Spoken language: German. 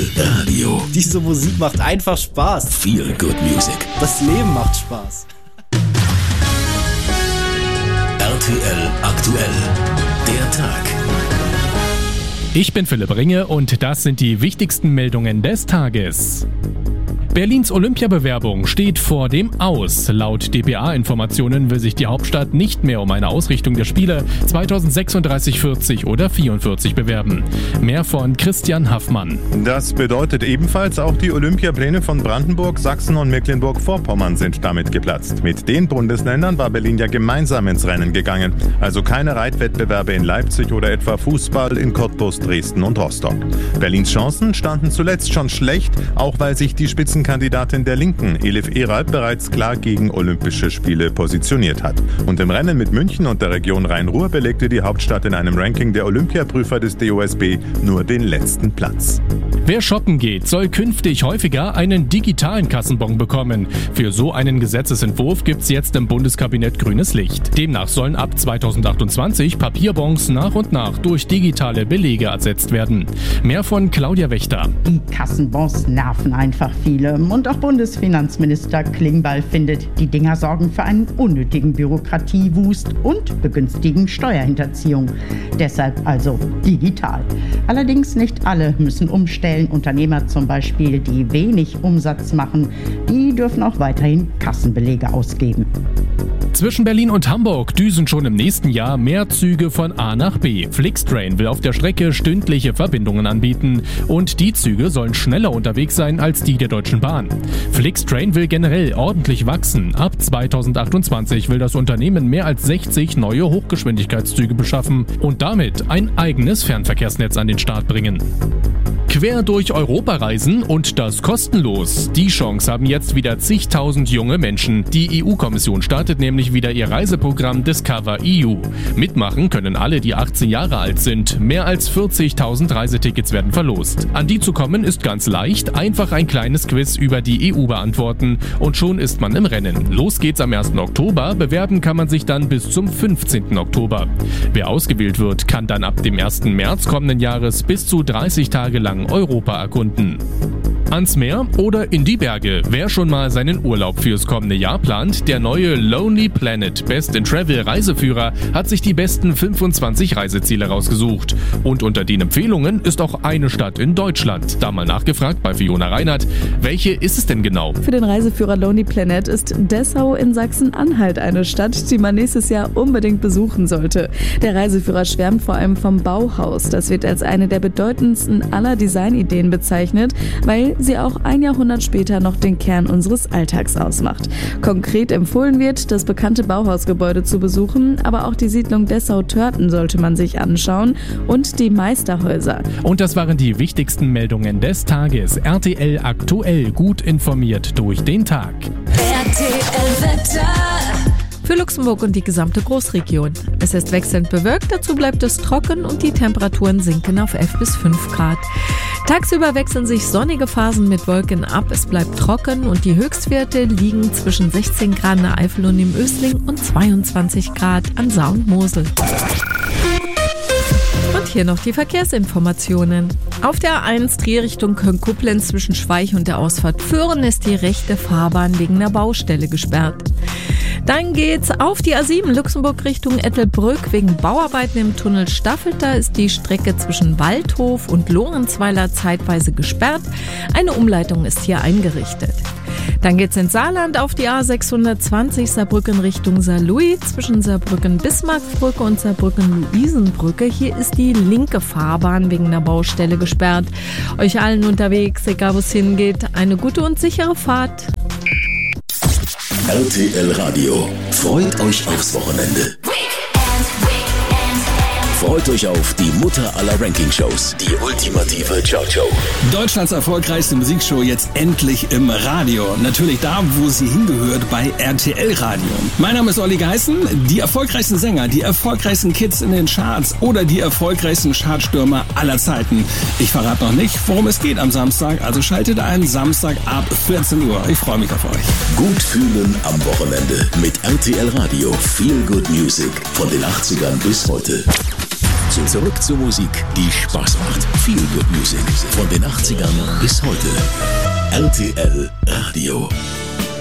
RTL Radio. Diese Musik macht einfach Spaß. Feel Good Music. Das Leben macht Spaß. RTL aktuell. Der Tag. Ich bin Philipp Ringe und das sind die wichtigsten Meldungen des Tages. Berlins Olympiabewerbung steht vor dem Aus. Laut dpa-Informationen will sich die Hauptstadt nicht mehr um eine Ausrichtung der Spiele 2036, 40 oder 44 bewerben. Mehr von Christian Haffmann. Das bedeutet ebenfalls, auch die Olympiapläne von Brandenburg, Sachsen und Mecklenburg-Vorpommern sind damit geplatzt. Mit den Bundesländern war Berlin ja gemeinsam ins Rennen gegangen. Also keine Reitwettbewerbe in Leipzig oder etwa Fußball in Cottbus, Dresden und Rostock. Berlins Chancen standen zuletzt schon schlecht, auch weil sich die Spitzenkandidatin der Linken, Elif Eralp, bereits klar gegen Olympische Spiele positioniert hat. Und im Rennen mit München und der Region Rhein-Ruhr belegte die Hauptstadt in einem Ranking der Olympiaprüfer des DOSB nur den letzten Platz. Wer shoppen geht, soll künftig häufiger einen digitalen Kassenbon bekommen. Für so einen Gesetzesentwurf gibt's jetzt im Bundeskabinett grünes Licht. Demnach sollen ab 2028 Papierbons nach und nach durch digitale Belege ersetzt werden. Mehr von Claudia Wächter. Die Kassenbons nerven einfach viele. Und auch Bundesfinanzminister Klingbeil findet, die Dinger sorgen für einen unnötigen Bürokratiewust und begünstigen Steuerhinterziehung. Deshalb also digital. Allerdings nicht alle müssen umstellen. Unternehmer zum Beispiel, die wenig Umsatz machen, die dürfen auch weiterhin Kassenbelege ausgeben. Zwischen Berlin und Hamburg düsen schon im nächsten Jahr mehr Züge von A nach B. Flixtrain will auf der Strecke stündliche Verbindungen anbieten und die Züge sollen schneller unterwegs sein als die der Deutschen Bahn. Flixtrain will generell ordentlich wachsen. Ab 2028 will das Unternehmen mehr als 60 neue Hochgeschwindigkeitszüge beschaffen und damit ein eigenes Fernverkehrsnetz an den Start bringen. Quer durch Europa reisen und das kostenlos. Die Chance haben jetzt wieder zigtausend junge Menschen. Die EU-Kommission startet nämlich wieder ihr Reiseprogramm Discover EU. Mitmachen können alle, die 18 Jahre alt sind. Mehr als 40.000 Reisetickets werden verlost. An die zu kommen ist ganz leicht. Einfach ein kleines Quiz über die EU beantworten und schon ist man im Rennen. Los geht's am 1. Oktober. Bewerben kann man sich dann bis zum 15. Oktober. Wer ausgewählt wird, kann dann ab dem 1. März kommenden Jahres bis zu 30 Tage lang Europa erkunden. Ans Meer oder in die Berge. Wer schon mal seinen Urlaub fürs kommende Jahr plant, der neue Lonely Planet Best in Travel Reiseführer hat sich die besten 25 Reiseziele rausgesucht. Und unter den Empfehlungen ist auch eine Stadt in Deutschland. Da mal nachgefragt bei Fiona Reinhardt. Welche ist es denn genau? Für den Reiseführer Lonely Planet ist Dessau in Sachsen-Anhalt eine Stadt, die man nächstes Jahr unbedingt besuchen sollte. Der Reiseführer schwärmt vor allem vom Bauhaus. Das wird als eine der bedeutendsten aller Designideen bezeichnet, weil sie auch ein Jahrhundert später noch den Kern unseres Alltags ausmacht. Konkret empfohlen wird, das bekannte Bauhausgebäude zu besuchen, aber auch die Siedlung Dessau-Törten sollte man sich anschauen und die Meisterhäuser. Und das waren die wichtigsten Meldungen des Tages. RTL aktuell, gut informiert durch den Tag. RTL Wetter. Für Luxemburg und die gesamte Großregion. Es ist wechselnd bewölkt, dazu bleibt es trocken und die Temperaturen sinken auf 11 bis 5 Grad. Tagsüber wechseln sich sonnige Phasen mit Wolken ab, es bleibt trocken und die Höchstwerte liegen zwischen 16 Grad in der Eifel und im Ösling und 22 Grad an Saar und Mosel. Und hier noch die Verkehrsinformationen. Auf der A1 Drehrichtung Köln-Koblenz zwischen Schweich und der Ausfahrt Föhren ist die rechte Fahrbahn wegen einer Baustelle gesperrt. Dann geht's auf die A7 Luxemburg Richtung Ettelbrück. Wegen Bauarbeiten im Tunnel Staffelt, da ist die Strecke zwischen Waldhof und Lorenzweiler zeitweise gesperrt. Eine Umleitung ist hier eingerichtet. Dann geht's ins Saarland auf die A620 Saarbrücken Richtung Saarlouis zwischen Saarbrücken-Bismarckbrücke und Saarbrücken-Luisenbrücke. Hier ist die linke Fahrbahn wegen einer Baustelle gesperrt. Euch allen unterwegs, egal wo es hingeht, eine gute und sichere Fahrt. RTL Radio. Freut euch aufs Wochenende. Freut euch auf die Mutter aller Ranking-Shows, die ultimative Ciao-Show. Deutschlands erfolgreichste Musikshow jetzt endlich im Radio. Natürlich da, wo sie hingehört, bei RTL Radio. Mein Name ist Olli Geißen. Die erfolgreichsten Sänger, die erfolgreichsten Kids in den Charts oder die erfolgreichsten Chartstürmer aller Zeiten. Ich verrate noch nicht, worum es geht am Samstag, also schaltet ein, Samstag ab 14 Uhr. Ich freue mich auf euch. Gut fühlen am Wochenende mit RTL Radio. Feel Good Music von den 80ern bis heute. Zurück zur Musik, die Spaß macht. Feel Good Music von den 80ern bis heute. RTL Radio.